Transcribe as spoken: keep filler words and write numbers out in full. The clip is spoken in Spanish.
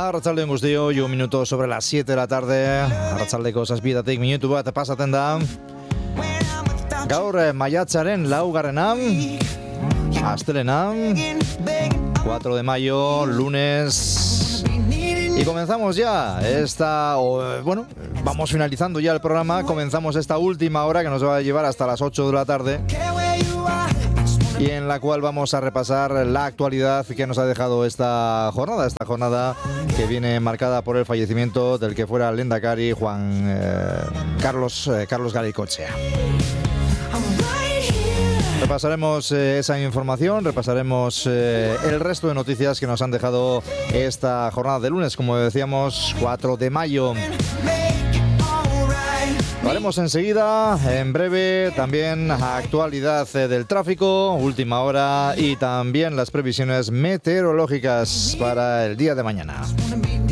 Arratsaldeon guztioi, un minuto sobre las siete de la tarde. Arratsaldeko zazpietatik minutu bat pasatzen da. Gaur maiatzaren laugarrena, astelena, cuatro de mayo, lunes. Y comenzamos ya esta, o, bueno, vamos finalizando ya el programa. Comenzamos esta última hora que nos va a llevar hasta las ocho de la tarde. Y en la cual vamos a repasar la actualidad que nos ha dejado esta jornada, esta jornada que viene marcada por el fallecimiento del que fuera lehendakari Juan eh, Carlos eh, Carlos Garaikoetxea. Repasaremos eh, esa información, repasararemos eh, el resto de noticias que nos han dejado esta jornada de lunes, como decíamos, cuatro de mayo. Lo haremos enseguida, en breve, también actualidad del tráfico, última hora y también las previsiones meteorológicas para el día de mañana.